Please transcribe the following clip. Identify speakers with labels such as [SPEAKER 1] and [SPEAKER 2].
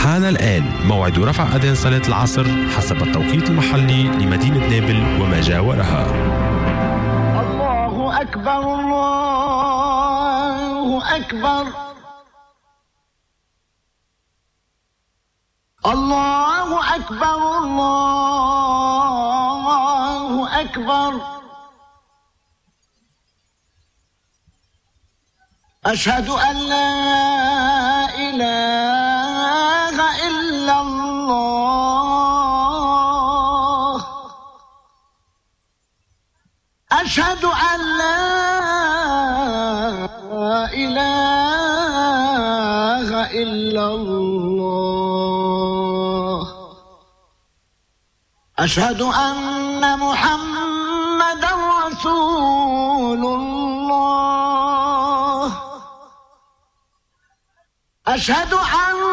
[SPEAKER 1] حان الآن موعد رفع أذان صلاة العصر حسب التوقيت المحلي لمدينة نابل وما جاورها.
[SPEAKER 2] الله أكبر الله أكبر الله أكبر الله أكبر أشهد أن لا إله إلا الله أشهد أن لا إله إلا الله أشهد أن محمدًا رسول الله أشهد أن